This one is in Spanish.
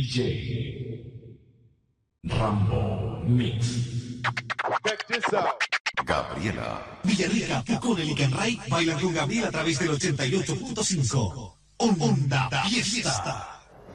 DJ Rambo Mix. Check this out. Gabriela Villarrica, Pucón, el Icanray bailan con Gabriel a través del 88.5. Onda Fiesta.